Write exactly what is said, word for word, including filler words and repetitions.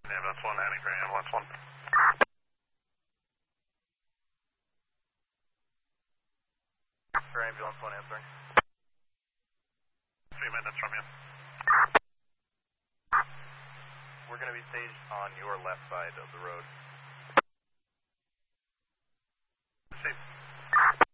Ambulance one, heading for ambulance one. For ambulance one answering. Three minutes from you. We're going to be staged on your left side of the road. See.